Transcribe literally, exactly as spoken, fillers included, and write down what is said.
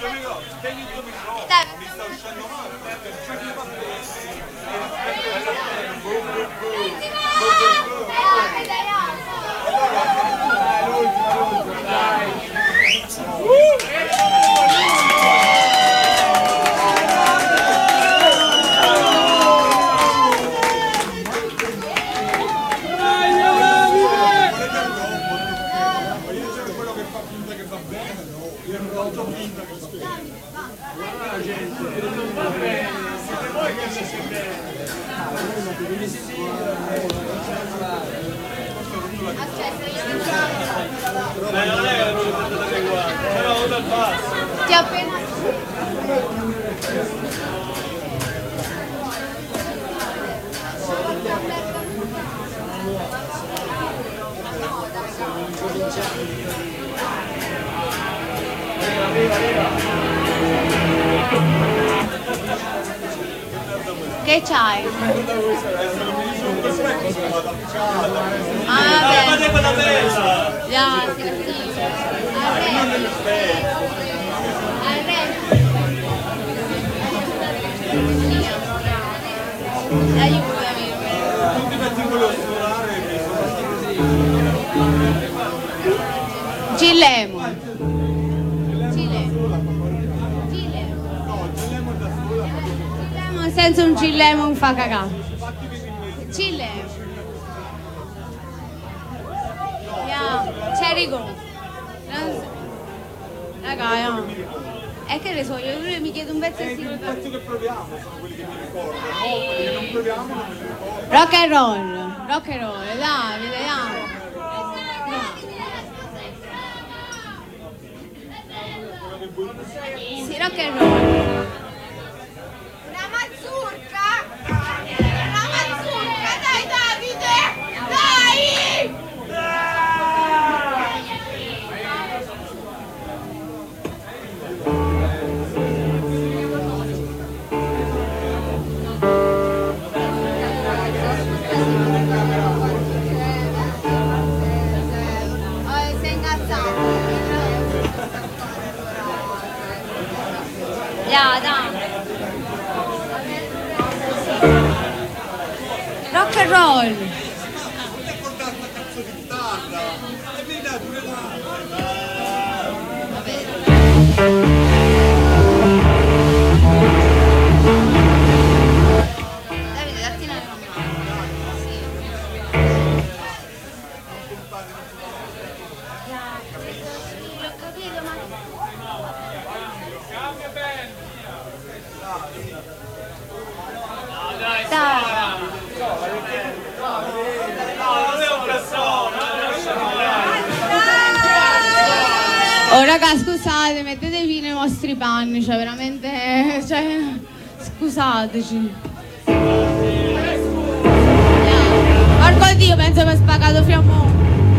Ti ho appena... Che c'hai? Ah, vabbè. quella bella! Ya, sì, sì. Aiutami. Non ti metti quello solare che G-Lemon. G-Lemon. G-Lemon senza un G-Lemon fa cagare. G-Lemon. Yeah. Cherry Go. Raga, no. È che ne so, io mi chiedo un pezzo il pezzo che proviamo, sono quelli che mi ricordano. No, quelli che non proviamo non me li ricordo. Rock and roll, rock and roll, dai, vediamo. Sì, rock and roll. Una mazzurca! Una mazzurca, dai Davide! Dai! Oh, sei incazzato. Ya, dai. Rock and roll. Davide, datti una mano. Sì. Ya, credo sì, l'ho capito, ma... Dai. Oh raga, scusate, mettetevi nei vostri panni, cioè veramente, cioè, scusateci. Porco Dio, penso che ho spagato fiammo.